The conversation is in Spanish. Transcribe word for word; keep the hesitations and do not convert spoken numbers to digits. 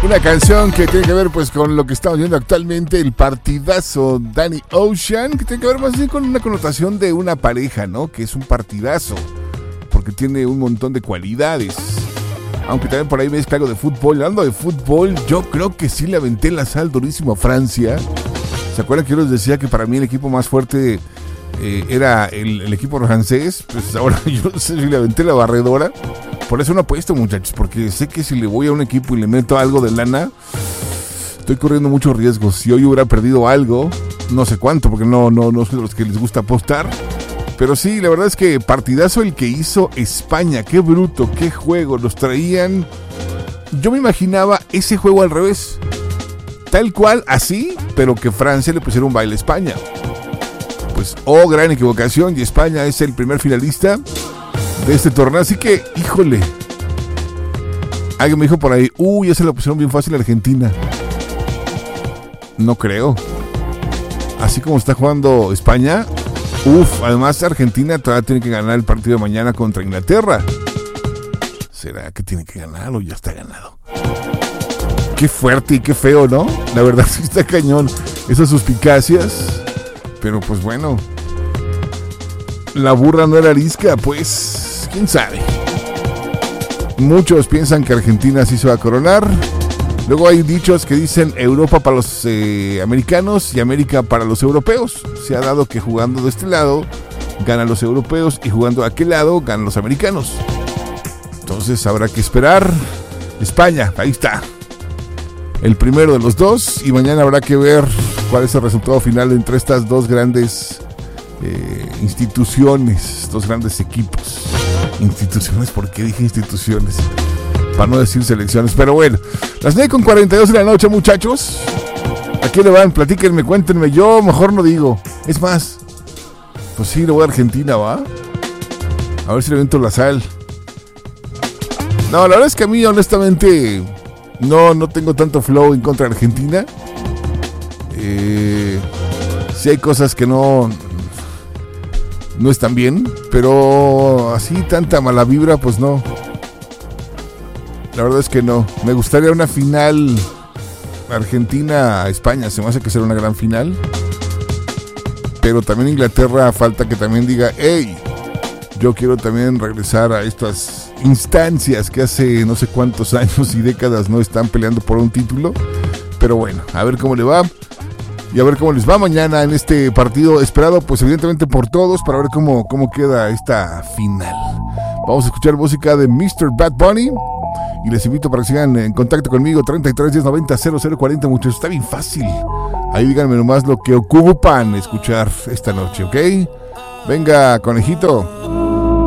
Una canción que tiene que ver pues con lo que estamos viendo actualmente, el partidazo Danny Ocean, que tiene que ver más bien con una connotación de una pareja, ¿no? Que es un partidazo, porque tiene un montón de cualidades. Aunque también por ahí mezcla algo de fútbol. Hablando de fútbol, yo creo que sí le aventé la sal durísimo a Francia. ¿Se acuerdan que yo les decía que para mí el equipo más fuerte eh, era el, el equipo francés? Pues ahora yo no sé si le aventé la barredora. Por eso no apuesto, muchachos, porque sé que si le voy a un equipo y le meto algo de lana, estoy corriendo muchos riesgos. Si hoy hubiera perdido algo, no sé cuánto, porque no, no, no soy de los que les gusta apostar. Pero sí, la verdad es que partidazo el que hizo España. Qué bruto, qué juego. Los traían. Yo me imaginaba ese juego al revés. Tal cual, así, pero que Francia le pusiera un baile a España. Pues, oh, gran equivocación. Y España es el primer finalista de este torneo. Así que, híjole. Alguien me dijo por ahí, uy, uh, ya se la pusieron bien fácil a Argentina. No creo. Así como está jugando España. Uf, además Argentina todavía tiene que ganar el partido de mañana contra Inglaterra. ¿Será que tiene que ganar o ya está ganado? Qué fuerte y qué feo, ¿no? La verdad sí está cañón esas suspicacias. Pero pues bueno, la burra no era arisca, pues quién sabe. Muchos piensan que Argentina sí se va a coronar. Luego hay dichos que dicen Europa para los eh, americanos y América para los europeos. Se ha dado que jugando de este lado ganan los europeos y jugando de aquel lado ganan los americanos. Entonces habrá que esperar. España, ahí está. El primero de los dos. Y mañana habrá que ver cuál es el resultado final entre estas dos grandes eh, instituciones, dos grandes equipos. Instituciones, ¿por qué dije instituciones? Para no decir selecciones, pero bueno. Las nueve con cuarenta y dos de la noche, muchachos. ¿A quién le van? Platíquenme, cuéntenme. Yo mejor no digo. Es más, pues sí, le voy a Argentina, ¿va? A ver si le avento la sal. No, la verdad es que a mí, honestamente, no, no tengo tanto flow en contra de Argentina. Eh, sí hay cosas que no, no están bien, pero así tanta mala vibra, pues no. La verdad es que no. Me gustaría una final Argentina-España. Se me hace que será una gran final. Pero también Inglaterra falta que también diga, hey, yo quiero también regresar a estas instancias que hace no sé cuántos años y décadas no están peleando por un título. Pero bueno, a ver cómo le va. Y a ver cómo les va mañana en este partido esperado, pues evidentemente por todos, para ver cómo, cómo queda esta final. Vamos a escuchar música de mister Bad Bunny. Y les invito para que sigan en contacto conmigo, treinta y tres, diez, noventa, cero cero cuarenta, muchachos. Está bien fácil. Ahí díganme nomás lo que ocupan escuchar esta noche, ¿ok? Venga, conejito.